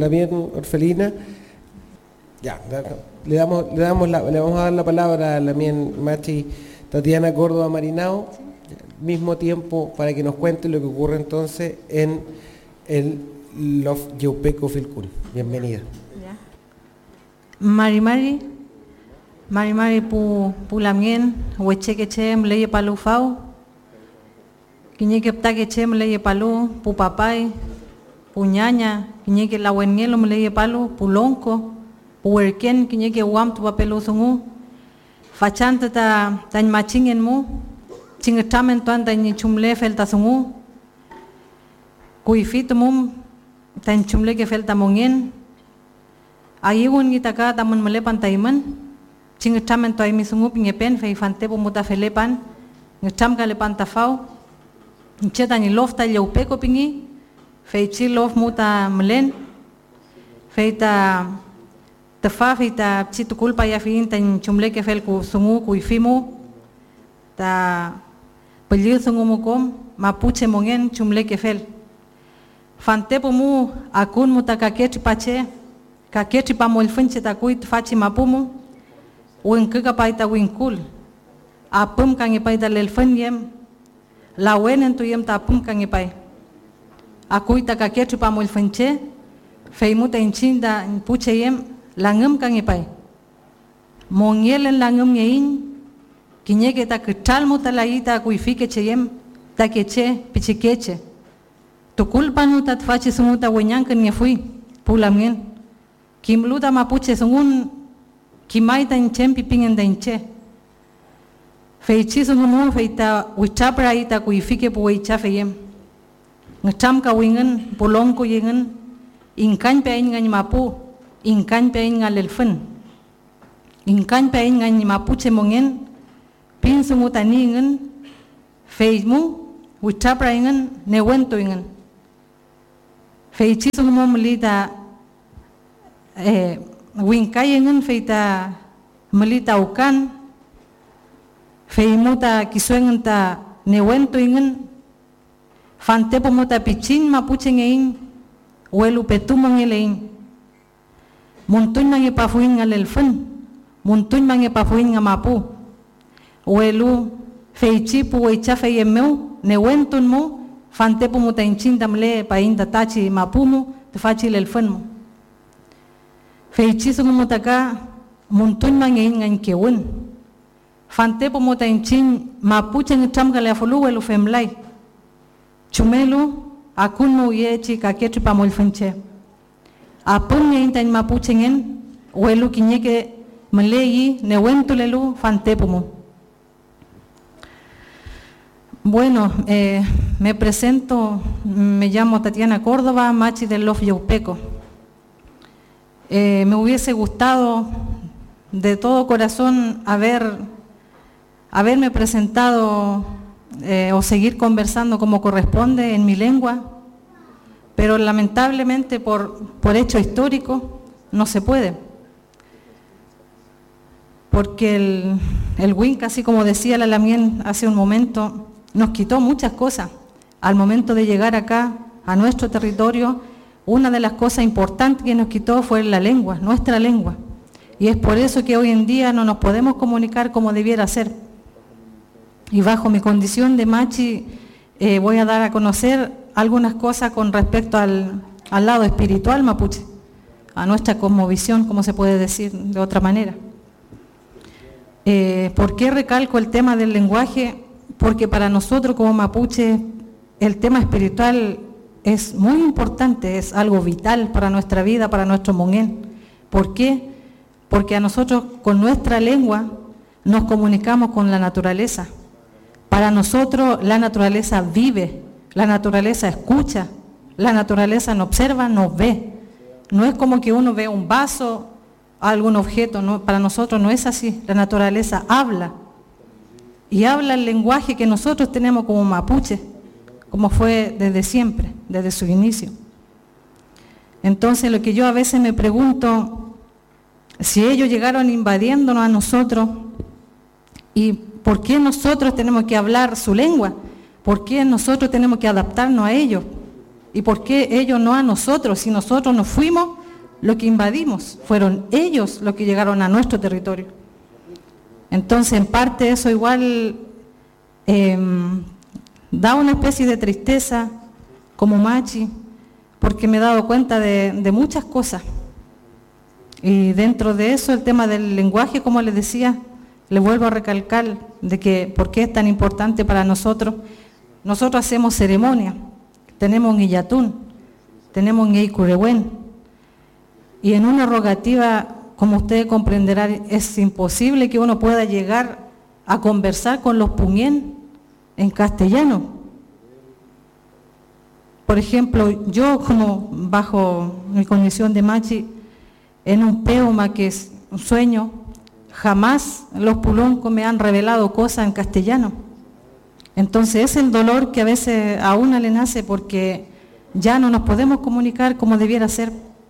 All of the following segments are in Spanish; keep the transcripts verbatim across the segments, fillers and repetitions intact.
Lamien Orfelina. Ya, le damos, le damos la, le vamos a dar la palabra a Lamien Machi Tatiana Córdoba Marinao, al mismo tiempo para que nos cuente lo que ocurre entonces en el Lof Yeupeco Filcún. Bienvenida. Ya. Mari Mari, Mari Mari pu pu Lamien, huecheque chem leye palu fau, quiñeque ptaque chem leye palu, pu papay, pu ñaña, quiñeque la huenielo me leye palu, pu lonco, pu huerquén, quiñeque huam tu papelu sungu, fachante ta tan machingen mu, chingetamen tuan tan chumle felta sungu, kuifit mum tan chumle que felta mongen, ayigun gitaka tamun melepan taiman, chingetamen tuai mi sungu pingepen fe fante pu muta felepan, ngecham kalepan tafau, ncheta ni lofta Yeupeco pingi, fe chi lof muta mlen, fe ta tefa fe ta chitu culpa ya fin tan chumle que fel ku sungu kuifimu, ta pelil sungu mukom mapuche mongen chumle que fel. Fantepo mu akun muta kaketi pache, kaketi pa molfunche ta kuit fachi mapumu, uenkeka paita winkul, apum kangi paita lelfen yem, la wenen tu yem ta apum kangi pai. Akuita kaketi pa molfunche, feimuta inchinda puche yem, langem kangi pai. Mongielen langem ngein, kinyeke ta kital muta laita kuifike che yem, ta keche pichikeche. Tu culpa no te faci sumuta wenyanka ni fui pulamien kimluta mapuche sungun kimaita inchempi pingen da inche feichi sungun feita wichapra ita kuifike pu weicha feyem ngcham ka wingen polonko yengen inkan pe ingan mapu inkan pe ingal elfen inkan pe ingan mapuche mongen pin sumuta ningen feismu wichapra ingen newento ingen feichi sungu melita eh winkayengen feita melita ukan feimuta kisuengen ta newento ingen fantepo muta pichin mapuche ngein welu petumo ngelein muntun mangi pafuin ngalelfen muntun mangi pafuin ngamapu welu feichi pu weicha feyemeu newentun mu fantepo muta inchinda mle pa inda tachi mapumu te fachi lelfenmu feichi sungu mutaka muntun mangein ngan kewun fantepo muta inchin mapuche ngcham gale afulu welu femlai chumelu akunu yechi kaketu pa molfenche apun ngein tan mapuche ngen welu kinyeke mleyi newentulelu fantepo mu. Bueno, eh, me presento, me llamo Tatiana Córdoba, Machi del Lof Yeupeco. Eh, me hubiese gustado de todo corazón haber, haberme presentado eh, o seguir conversando como corresponde en mi lengua, pero lamentablemente por, por hecho histórico no se puede. Porque el, el Winca, así como decía la Lamien hace un momento, nos quitó muchas cosas. Al momento de llegar acá, a nuestro territorio, una de las cosas importantes que nos quitó fue la lengua, nuestra lengua. Y es por eso que hoy en día no nos podemos comunicar como debiera ser. Y bajo mi condición de machi, eh, voy a dar a conocer algunas cosas con respecto al, al lado espiritual mapuche, a nuestra cosmovisión, como se puede decir de otra manera. Eh, ¿Por qué recalco el tema del lenguaje? Porque para nosotros como mapuche el tema espiritual es muy importante, es algo vital para nuestra vida, para nuestro mongen. ¿Por qué? Porque a nosotros con nuestra lengua nos comunicamos con la naturaleza. Para nosotros la naturaleza vive, la naturaleza escucha, la naturaleza nos observa, nos ve. No es como que uno ve un vaso, algún objeto, no, para nosotros no es así, la naturaleza habla. Y habla el lenguaje que nosotros tenemos como mapuche, como fue desde siempre, desde su inicio. Entonces lo que yo a veces me pregunto, si ellos llegaron invadiéndonos a nosotros, ¿y por qué nosotros tenemos que hablar su lengua? ¿Por qué nosotros tenemos que adaptarnos a ellos? ¿Y por qué ellos no a nosotros? Si nosotros no fuimos los que invadimos, fueron ellos los que llegaron a nuestro territorio. Entonces, en parte eso igual eh, da una especie de tristeza como machi, porque me he dado cuenta de, de muchas cosas. Y dentro de eso, el tema del lenguaje, como les decía, le vuelvo a recalcar de que por qué es tan importante para nosotros. Nosotros hacemos ceremonia, tenemos un Iyatún, tenemos un Eikurewen, y en una rogativa, como ustedes comprenderán, es imposible que uno pueda llegar a conversar con los puñén en castellano. Por ejemplo, yo como bajo mi condición de machi, en un peuma que es un sueño, jamás los puloncos me han revelado cosas en castellano. Entonces es el dolor que a veces a una le nace porque ya no nos podemos comunicar como debiera ser.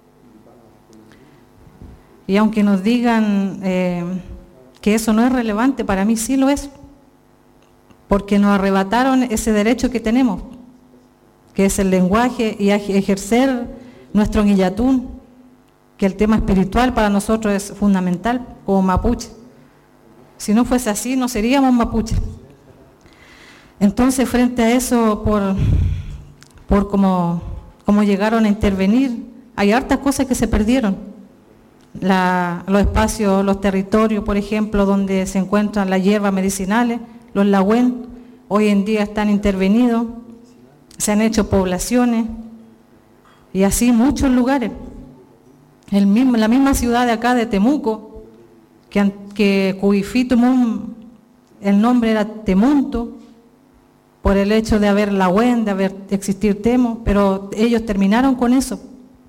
Y aunque nos digan eh, que eso no es relevante, para mí sí lo es, porque nos arrebataron ese derecho que tenemos, que es el lenguaje y ejercer nuestro Iyatún, que el tema espiritual para nosotros es fundamental como mapuche. Si no fuese así, no seríamos mapuches. Entonces, frente a eso, por, por cómo, cómo llegaron a intervenir, hay hartas cosas que se perdieron. La, los espacios, los territorios, por ejemplo, donde se encuentran las hierbas medicinales, los lagüen, hoy en día están intervenidos, se han hecho poblaciones, y así muchos lugares. El mismo, la misma ciudad de acá, de Temuco, que, que Cuifitumum, el nombre era Temunto, por el hecho de haber lagüen, de haber existir Temo, pero ellos terminaron con eso.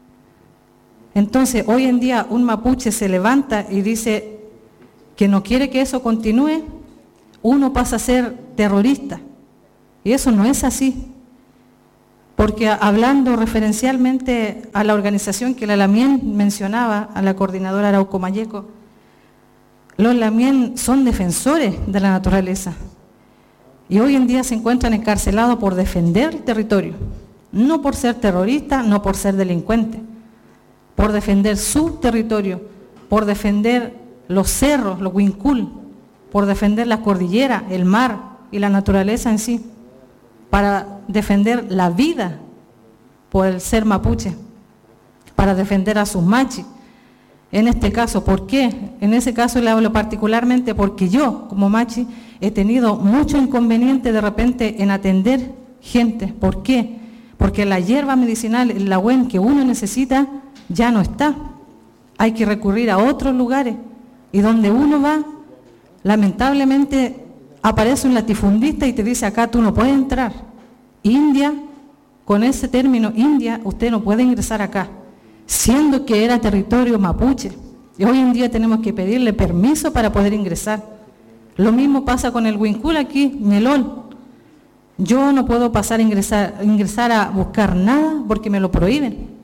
Entonces, hoy en día un mapuche se levanta y dice que no quiere que eso continúe, uno pasa a ser terrorista. Y eso no es así. Porque hablando referencialmente a la organización que la Lamien mencionaba, a la coordinadora Arauco Mayeco, los Lamien son defensores de la naturaleza. Y hoy en día se encuentran encarcelados por defender el territorio, no por ser terroristas, no por ser delincuentes, por defender su territorio, por defender los cerros, los huincul, por defender la cordillera, el mar y la naturaleza en sí, para defender la vida por el ser mapuche, para defender a sus machis. En este caso, ¿por qué? En ese caso le hablo particularmente porque yo, como machi, he tenido mucho inconveniente de repente en atender gente. ¿Por qué? Porque la hierba medicinal, el lagüen que uno necesita, ya no está. Hay que recurrir a otros lugares. Y donde uno va, lamentablemente aparece un latifundista y te dice, acá tú no puedes entrar. India, con ese término, India, usted no puede ingresar acá, siendo que era territorio mapuche. Y hoy en día tenemos que pedirle permiso para poder ingresar. Lo mismo pasa con el huincul aquí, Melón. Yo no puedo pasar a ingresar, ingresar a buscar nada porque me lo prohíben.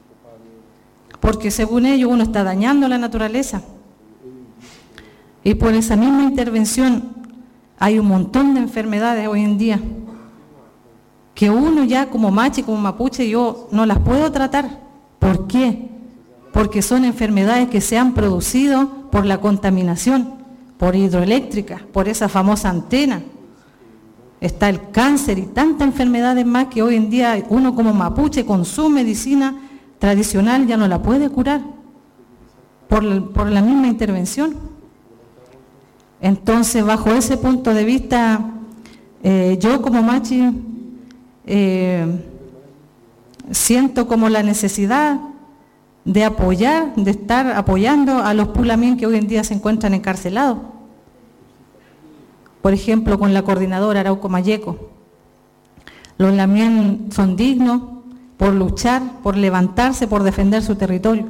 Porque según ellos uno está dañando la naturaleza. Y por esa misma intervención hay un montón de enfermedades hoy en día que uno ya como machi, como mapuche, yo no las puedo tratar. ¿Por qué? Porque son enfermedades que se han producido por la contaminación, por hidroeléctrica, por esa famosa antena. Está el cáncer y tantas enfermedades más que hoy en día uno como mapuche con su medicina tradicional ya no la puede curar por, por la misma intervención. Entonces, bajo ese punto de vista, eh, yo como machi eh, siento como la necesidad de apoyar, de estar apoyando a los pulamín que hoy en día se encuentran encarcelados. Por ejemplo, con la coordinadora Arauco Mayeco. Los lamien son dignos por luchar, por levantarse, por defender su territorio.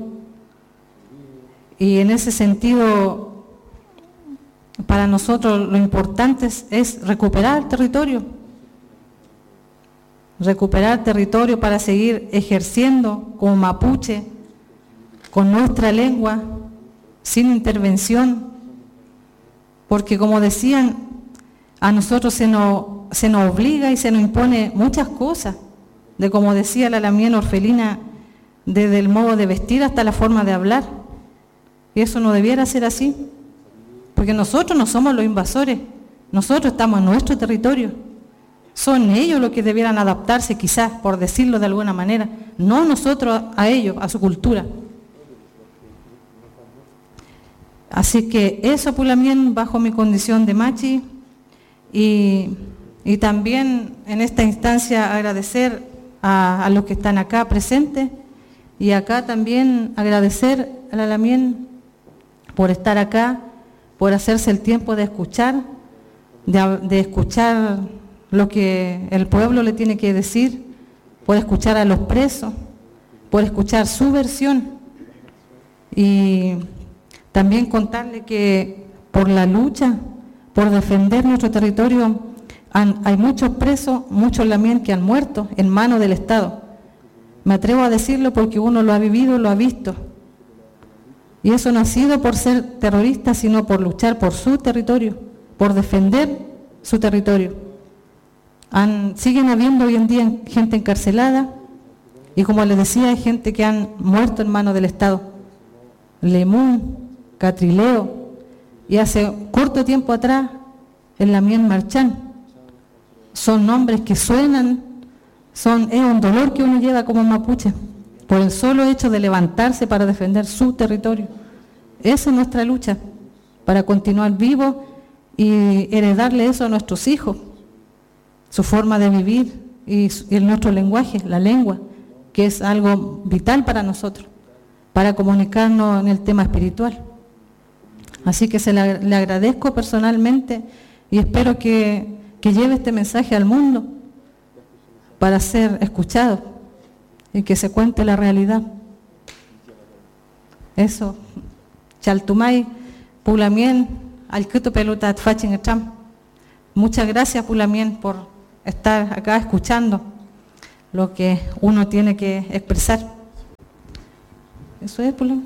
Y en ese sentido, para nosotros lo importante es, es recuperar el territorio. Recuperar territorio para seguir ejerciendo como mapuche, con nuestra lengua, sin intervención. Porque como decían, a nosotros se nos, se nos obliga y se nos impone muchas cosas de, como decía la Lamien, orfelina, desde el modo de vestir hasta la forma de hablar. Y eso no debiera ser así, porque nosotros no somos los invasores, nosotros estamos en nuestro territorio. Son ellos los que debieran adaptarse, quizás, por decirlo de alguna manera, no nosotros a ellos, a su cultura. Así que eso, Pulamien, bajo mi condición de machi, y, y también en esta instancia agradecer a, a los que están acá presentes, y acá también agradecer a la Lamien por estar acá, por hacerse el tiempo de escuchar, de, de escuchar lo que el pueblo le tiene que decir, por escuchar a los presos, por escuchar su versión. Y también contarle que por la lucha, por defender nuestro territorio, han, hay muchos presos, muchos Lamien que han muerto en manos del Estado. Me atrevo a decirlo porque uno lo ha vivido, lo ha visto. Y eso no ha sido por ser terrorista, sino por luchar por su territorio, por defender su territorio. Han, siguen habiendo hoy en día gente encarcelada y, como les decía, hay gente que han muerto en manos del Estado. Lemún, Catrileo, y hace corto tiempo atrás el Lamien Marchán. Son nombres que suenan, son, es un dolor que uno lleva como mapuche, por el solo hecho de levantarse para defender su territorio. Esa es nuestra lucha, para continuar vivos y heredarle eso a nuestros hijos, su forma de vivir y, y nuestro lenguaje, la lengua, que es algo vital para nosotros, para comunicarnos en el tema espiritual. Así que se le, le agradezco personalmente y espero que, que lleve este mensaje al mundo para ser escuchado y que se cuente la realidad. Eso. Chaltumay, Pulamien, Alquito Peluta, Tfachin Echam. Muchas gracias, Pulamien, por estar acá escuchando lo que uno tiene que expresar. Eso es, Pulamien.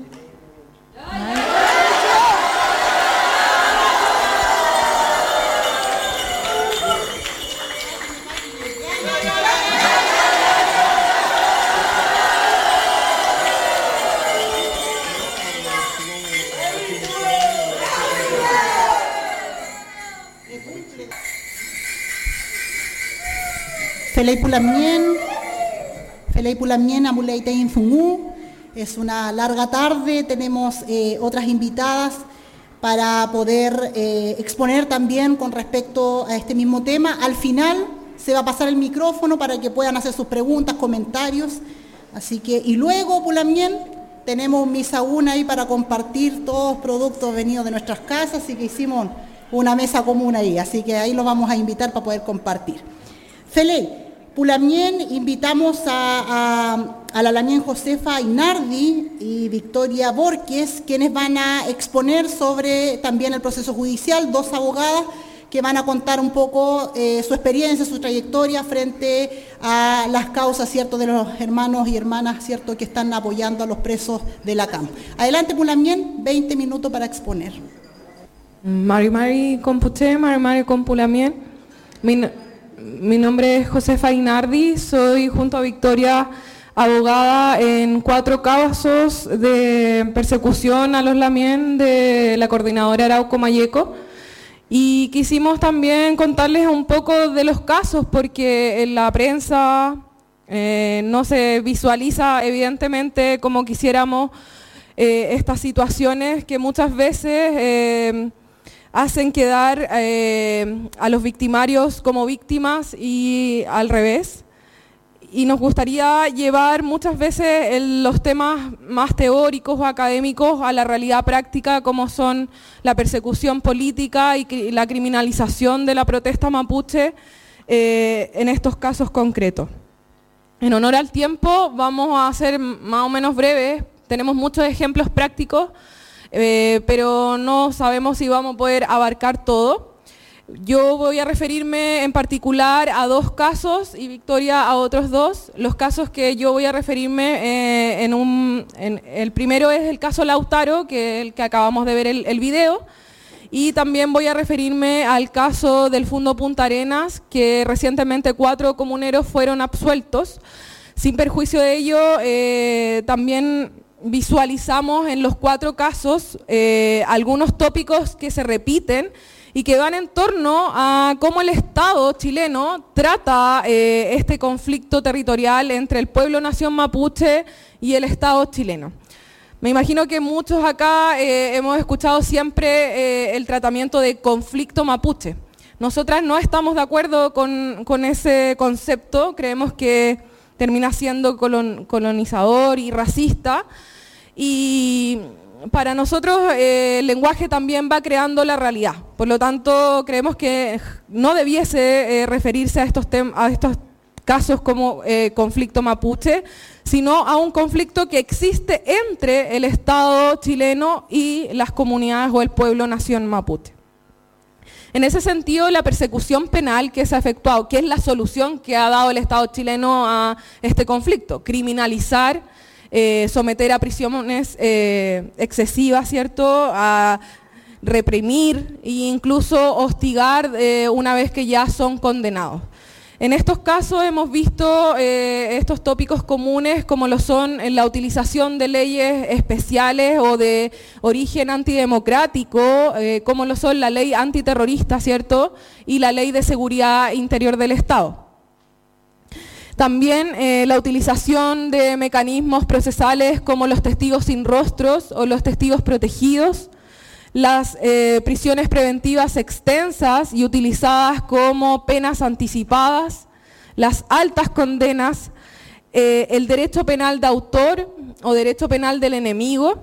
Felei Pulamien, Felei Pulamien, Amuleitein Fungu. Es una larga tarde, tenemos eh, otras invitadas para poder eh, exponer también con respecto a este mismo tema. Al final se va a pasar el micrófono para que puedan hacer sus preguntas, comentarios. Así que, y luego, Pulamien, tenemos un misaún ahí para compartir todos los productos venidos de nuestras casas, así que hicimos una mesa común ahí, así que ahí los vamos a invitar para poder compartir. Felei, Pulamien, invitamos a, a, a la Lamien Josefa Inardi y Victoria Borges, quienes van a exponer sobre también el proceso judicial, dos abogadas que van a contar un poco eh, su experiencia, su trayectoria frente a las causas, ¿cierto?, de los hermanos y hermanas, ¿cierto?, que están apoyando a los presos de la C A M. Adelante, Pulamien, veinte minutos para exponer. Mari Mari Compuché, Mari Mari Compulamien. Mi, mi nombre es Josefa Inardi, soy junto a Victoria abogada en cuatro casos de persecución a los Lamien de la coordinadora Arauco Mayeco. Y quisimos también contarles un poco de los casos, porque en la prensa eh, no se visualiza evidentemente como quisiéramos eh, estas situaciones que muchas veces eh, hacen quedar eh, a los victimarios como víctimas y al revés. Y nos gustaría llevar muchas veces el, los temas más teóricos o académicos a la realidad práctica, como son la persecución política y la criminalización de la protesta mapuche eh, en estos casos concretos. En honor al tiempo, vamos a ser más o menos breves. Tenemos muchos ejemplos prácticos, eh, pero no sabemos si vamos a poder abarcar todo. Yo voy a referirme en particular a dos casos y Victoria a otros dos. Los casos que yo voy a referirme eh, en un... En, el primero es el caso Lautaro, que es el que acabamos de ver el, el video, y también voy a referirme al caso del Fundo Punta Arenas, que recientemente cuatro comuneros fueron absueltos. Sin perjuicio de ello, eh, también visualizamos en los cuatro casos eh, algunos tópicos que se repiten y que van en torno a cómo el Estado chileno trata eh, este conflicto territorial entre el pueblo-nación mapuche y el Estado chileno. Me imagino que muchos acá eh, hemos escuchado siempre eh, el tratamiento de conflicto mapuche. Nosotras no estamos de acuerdo con, con ese concepto, creemos que termina siendo colon, colonizador y racista, y para nosotros eh, el lenguaje también va creando la realidad. Por lo tanto, creemos que no debiese eh, referirse a estos, tem a estos casos como eh, conflicto mapuche, sino a un conflicto que existe entre el Estado chileno y las comunidades o el pueblo-nación mapuche. En ese sentido, la persecución penal que se ha efectuado, que es la solución que ha dado el Estado chileno a este conflicto, criminalizar, eh, someter a prisiones eh, excesivas, ¿cierto?, a reprimir e incluso hostigar eh, una vez que ya son condenados. En estos casos hemos visto eh, estos tópicos comunes como lo son en la utilización de leyes especiales o de origen antidemocrático, eh, como lo son la ley antiterrorista, ¿cierto?, y la ley de seguridad interior del Estado. También eh, la utilización de mecanismos procesales como los testigos sin rostros o los testigos protegidos, las eh, prisiones preventivas extensas y utilizadas como penas anticipadas, las altas condenas, eh, el derecho penal de autor o derecho penal del enemigo,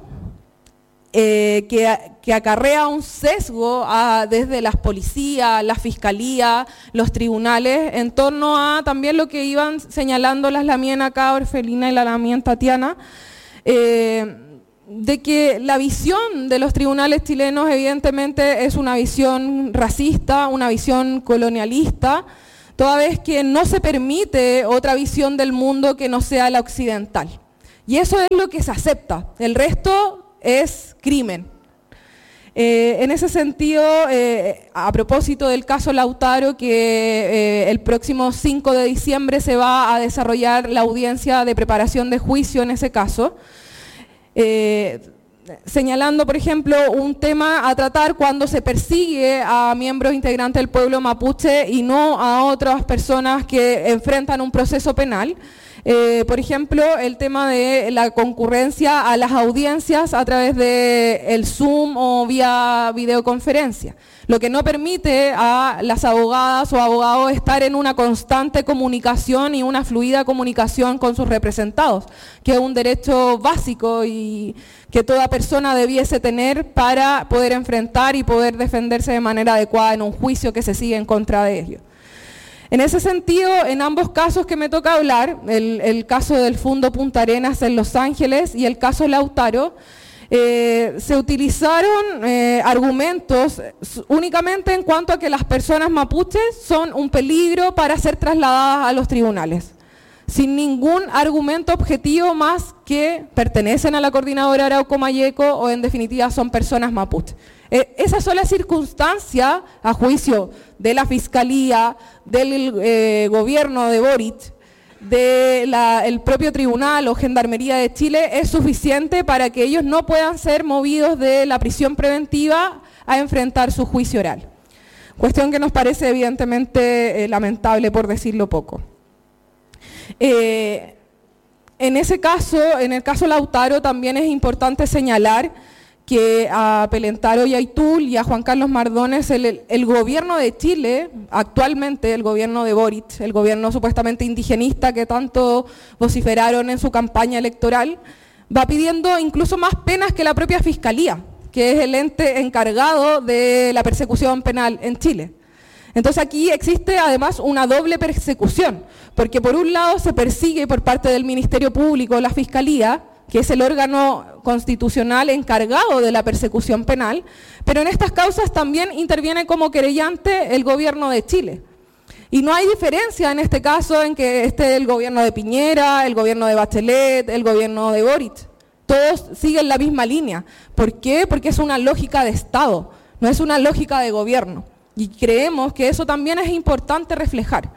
eh, que, que acarrea un sesgo a, desde las policías, la fiscalía, los tribunales, en torno a también lo que iban señalando las Lamien acá, Orfelina y la Lamien Tatiana, eh, de que la visión de los tribunales chilenos evidentemente es una visión racista, una visión colonialista, toda vez que no se permite otra visión del mundo que no sea la occidental. Y eso es lo que se acepta, el resto es crimen. Eh, en ese sentido, eh, a propósito del caso Lautaro, que eh, el próximo cinco de diciembre se va a desarrollar la audiencia de preparación de juicio en ese caso, Eh, señalando, por ejemplo, un tema a tratar cuando se persigue a miembros integrantes del pueblo mapuche y no a otras personas que enfrentan un proceso penal. Eh, por ejemplo, el tema de la concurrencia a las audiencias a través de el Zoom o vía videoconferencia, lo que no permite a las abogadas o abogados estar en una constante comunicación y una fluida comunicación con sus representados, que es un derecho básico y que toda persona debiese tener para poder enfrentar y poder defenderse de manera adecuada en un juicio que se sigue en contra de ellos. En ese sentido, en ambos casos que me toca hablar, el, el caso del Fundo Punta Arenas en Los Ángeles y el caso Lautaro, eh, se utilizaron eh, argumentos únicamente en cuanto a que las personas mapuches son un peligro para ser trasladadas a los tribunales, sin ningún argumento objetivo más que pertenecen a la coordinadora Arauco-Mayeco o en definitiva son personas mapuches. Eh, esa sola circunstancia, a juicio de la Fiscalía, del eh, gobierno de Boric, del propio Tribunal o Gendarmería de Chile, es suficiente para que ellos no puedan ser movidos de la prisión preventiva a enfrentar su juicio oral. Cuestión que nos parece evidentemente eh, lamentable, por decirlo poco. Eh, en ese caso, en el caso Lautaro, también es importante señalar que a Pelentaro Yaitul y a Juan Carlos Mardones, el, el gobierno de Chile, actualmente el gobierno de Boric, el gobierno supuestamente indigenista que tanto vociferaron en su campaña electoral, va pidiendo incluso más penas que la propia Fiscalía, que es el ente encargado de la persecución penal en Chile. Entonces aquí existe además una doble persecución, porque por un lado se persigue por parte del Ministerio Público, la Fiscalía, que es el órgano constitucional encargado de la persecución penal, pero en estas causas también interviene como querellante el gobierno de Chile. Y no hay diferencia en este caso en que esté el gobierno de Piñera, el gobierno de Bachelet, el gobierno de Boric. Todos siguen la misma línea. ¿Por qué? Porque es una lógica de Estado. no es una lógica de gobierno. Y creemos que eso también es importante reflejar.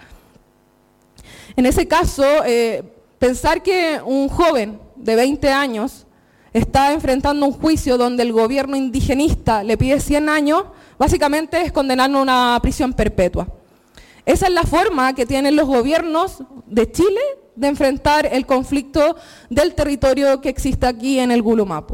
En ese caso, eh, pensar que un joven de veinte años está enfrentando un juicio donde el gobierno indigenista le pide cien años, básicamente es condenarlo a una prisión perpetua. Esa es la forma que tienen los gobiernos de Chile de enfrentar el conflicto del territorio que existe aquí en el Gulumapu.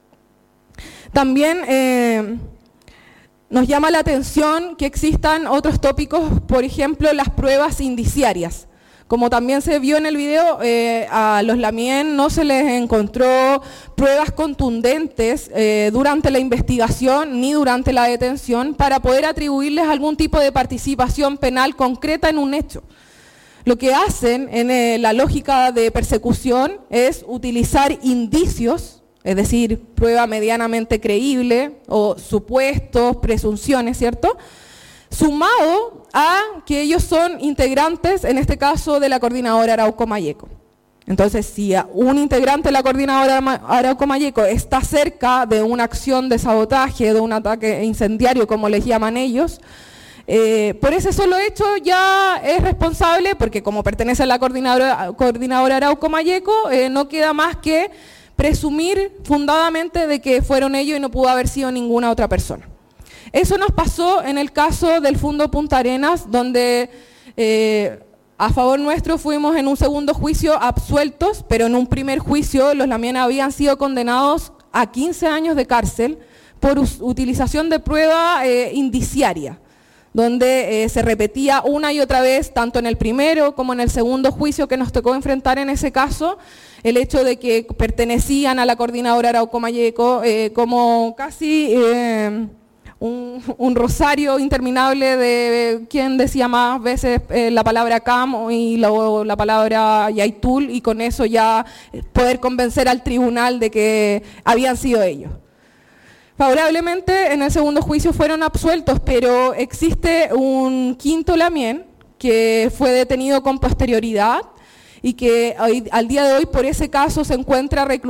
También eh, nos llama la atención que existan otros tópicos, por ejemplo, las pruebas indiciarias. Como también se vio en el video, eh, a los lamien no se les encontró pruebas contundentes eh, durante la investigación ni durante la detención para poder atribuirles algún tipo de participación penal concreta en un hecho. Lo que hacen en eh, la lógica de persecución es utilizar indicios, es decir, prueba medianamente creíble o supuestos, presunciones, ¿cierto?, sumado a que ellos son integrantes, en este caso, de la Coordinadora Arauco Mayeco. Entonces, si un integrante de la Coordinadora Arauco Mayeco está cerca de una acción de sabotaje, de un ataque incendiario, como les llaman ellos, eh, por ese solo hecho ya es responsable, porque como pertenece a la Coordinadora, coordinadora Arauco Mayeco, eh, no queda más que presumir fundadamente de que fueron ellos y no pudo haber sido ninguna otra persona. Eso nos pasó en el caso del Fundo Punta Arenas, donde eh, a favor nuestro fuimos en un segundo juicio absueltos, pero en un primer juicio los lamien habían sido condenados a quince años de cárcel por utilización de prueba eh, indiciaria, donde eh, se repetía una y otra vez, tanto en el primero como en el segundo juicio que nos tocó enfrentar en ese caso, el hecho de que pertenecían a la Coordinadora Arauco Mayeco eh, como casi... Eh, Un, un rosario interminable de quien decía más veces eh, la palabra Cam y lo, la palabra Yaitul, y con eso ya poder convencer al tribunal de que habían sido ellos. Favorablemente en el segundo juicio fueron absueltos, pero existe un quinto lamien que fue detenido con posterioridad y que hoy, al día de hoy por ese caso se encuentra recluido